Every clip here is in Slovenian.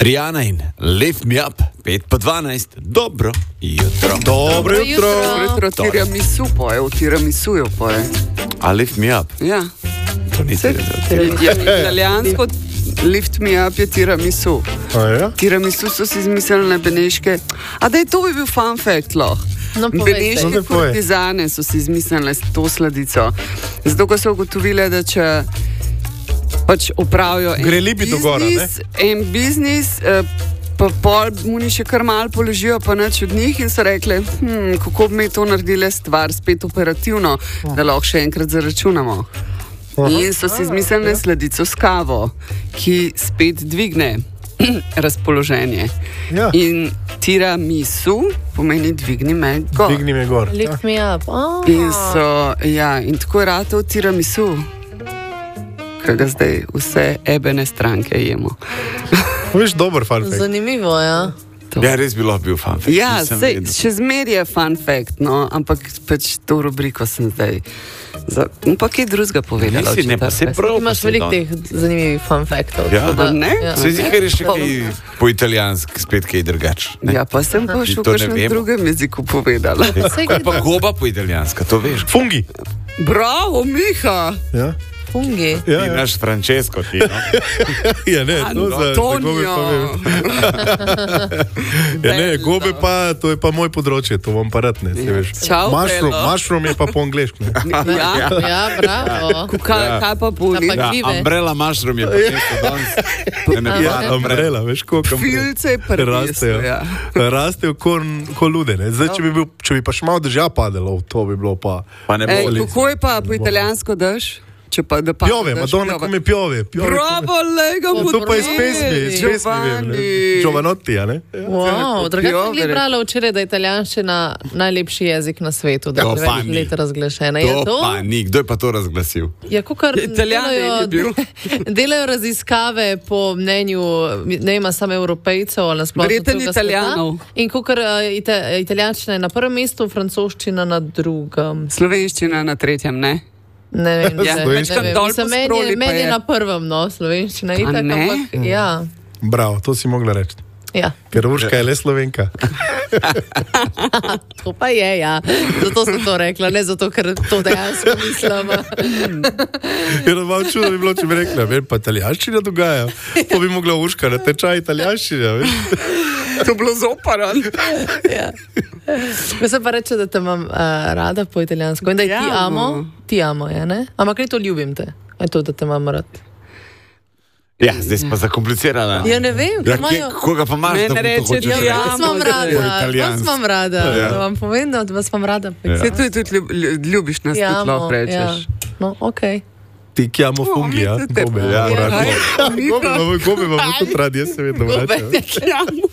Rihanna in Lift Me Up, 5:12, dobro jutro. Dobro jutro. Tiramisu poje, v tiramisuju poje. A Lift Me Up? Ja. To ni Italijansko Lift Me Up je tiramisu. Ja? Tiramisu so si izmislili beneške. A da je to bi bil fun fact, loh. No, Beneške kurtizane so si izmislili to sladico. Zato, ko so ugotovili, da če pač opravijo en biznis, pa pol muni še kar malo položijo, pa nič od njih in so rekli, kako bi mi to naredili stvar spet operativno, da lahko še enkrat zaračunamo. In so si izmislili sladico s kavo, ki spet dvigne razpoloženje. Ja. In tiramisu pomeni dvigni me gor. Dvigni me gor. Lift me up. In tako je ratov tiramisu, ki ga zdaj vse ebene stranke jemo. Veš, dober fun fact. Zanimivo, ja. Ja, res bi lahko bil fun fact. Ja, še zmeraj je fun fact, no, ampak pač to rubriko sem zdaj. Pa kaj drugega povedala? Imaš veliko teh zanimivih fun factov. Ja, ne? Ja. Se zdi, ker je še kaj po italijanski, spet kaj drugač. Ja, pa sem pa še v kakšnem drugem jeziku povedala. Kaj pa goba po italijanska, to veš? Fungi. Bravo, Miha! Ja. Fungi. Ti naš Francesco, ti, no? Ja, ne, to za gobe pa vem. Ja, ne, gobe pa, to je pa moj področje, to vam pa rad ne, se veš. Čau, Mushroom je pa po angleško, ne? Ja, bravo. Kaj pa boli? Ja, umbrella mushroom je pa nekaj danes. Ja, umbrella, veš, koliko Filce rastejo. Rastejo ko lude, ne? Zdaj, če bi pa še malo dežja padelo, to bi bilo pa... Kako je pa po italijansko dež? Piove, Madonna come piove. Bravo, lega, to pa iz pesmi vem, ne? Giovanotti, a ne? Wow, drugače sem brala včeraj, da je italijanščina najlepši jezik na svetu, da je več let razglašena. To pa ni, kdo je pa to razglasil? Ja, kakor delajo raziskave po mnenju, ne ima samo Evropejcev, ali nasplošno Verjeten Italijanov. In kakor italijanščina je na prvem mestu, francoščina na drugem. Slovenščina na tretjem, ne? Ne vem, meni je na prvem, no, slovenščina je tako, ampak, ja. Bravo, to si mogla reči. Ja. Ker Urška je le Slovenka. To pa je, ja. Zato sem to rekla, ne zato, ker to dejansko mislim. Jer malo čudo bi bilo, če bi rekla, vem, pa italijanščina dogaja. To bi mogla Urška na tečaj italijanščina, veš. To bilo zoparan. Ja. Mislim pa reče, da te imam rada po italijansko. In da je ti amo, ja, ne? Ampak kaj to ljubim te? Je to, da te imam rad? Ja, zdaj si pa zakomplicirala. Ja, ne vem. Koga pa imaš, da bo to hočeš reči? Vas imam rada. Da vam povem, da vas imam rada. Se tudi ljubiš nas, tudi lahko rečeš. No, okej. Ti chiamo fungi, ja? Gobe, ja. Gobe vam tudi radi, jaz se vedno vračam. Gobe, chiamo.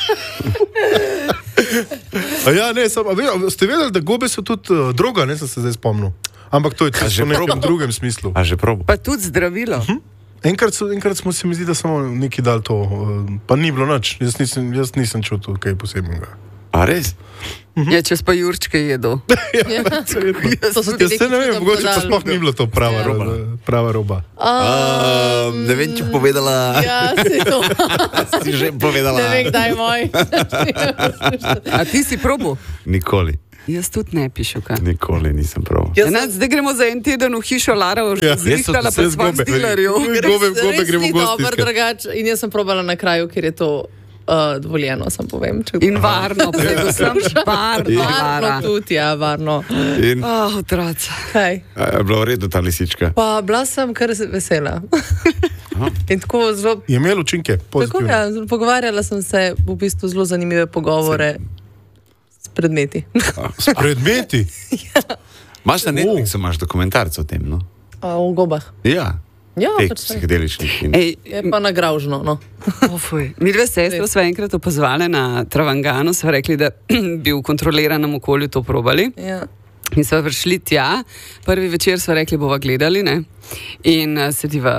Ja, ne, ste vedeli, da gobe so tudi droga, ne, sem se zdaj spomnil. Ampak to je v nekem drugem smislu. A že probo? Pa tudi zdravilo. Enkrat smo se mi zdi, da samo neki dal to, pa ni bilo nič. Jaz nisem čutil kaj posebnega. A res? Ja, čez pa Jurčke jedo. Jaz se ne vem, mogoče pa sploh ni bilo to prava roba. Ne vem, če povedala... Ja, si to. Si že povedala... Ne vem, kdaj moj. A ti si probo? Nikoli. Jaz tudi ne pišu, kaj. Nikoli nisem prav. Zdaj gremo za en teden v hišo Lara, zrihtala pa svam stilerju. Gobe gremo gostiskat. In jaz sem probala na kraju, ker je to dovoljeno, sam povem. In varno, predvsem varno. Varno tudi, ja, varno. Otraca. Kaj? Je bila v redu ta lisička? Pa bila sem kar vesela. In tako zelo... Je imel učinke, pozitivne. Tako, ja, pogovarjala sem se v bistvu zelo zanimive pogovore s predmeti. S predmeti? Ja. Imaš na Netflixu, imaš dokumentarc o tem, no? V gobah. Ja. Ja, teh psihedeličnih. Je pa na gravžno, no. Mi dve sestri sva enkrat opazovali na Travanganu, sva rekli, da bi v kontroliranem okolju to probali. Ja. In sva prišli tja, prvi večer sva rekli, bova gledali, ne? In sediva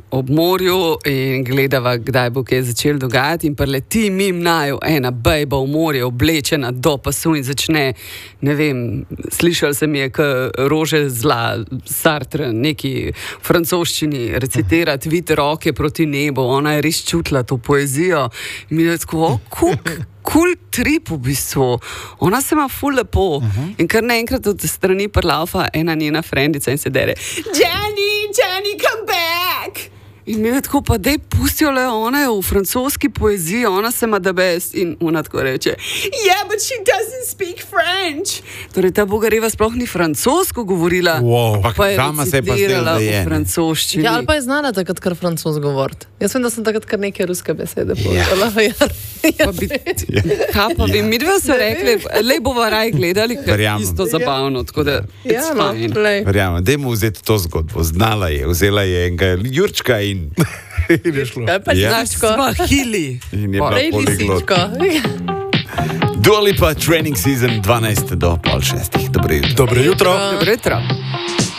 ob morju in gledava, kdaj bo kaj začel dogajati in preleti mim naju ena bejba v morje oblečena do pasu in začne, ne vem, slišal sem je, rože zla, Sartre, neki francoščini recitirati, vidite roke proti nebu, ona je res čutila to poezijo in mi je tako, cool trip v bistvu. Ona se ima ful lepo. In kar naenkrat od strani prlaufa ena njena frendica in se dere Jenny, come back! In mi je tako, pa dej pustijo le, ona je v francoski poeziji, ona se ima da best in ona tako reče, yeah, but she doesn't speak French. Torej, ta Bogareva sploh ni francosko govorila, pa je recitirala v francoščini. Ja, ali pa je znala takrat kar francos govoriti. Jaz vem, da sem takrat kar neke ruske besede povedala. Kaj pa bi, mi dve so rekli, lej bova raj gledali, ker je isto zabavno, tako da it's fine. Verjamem, dajmo vzeti to zgodbo. Znala je, vzela je enega Jurčka in je šlo. Svahili. In je bila poliglot. Dua Lipa, Training Season 12 do 5:30. Dobro jutro. Dobro jutro.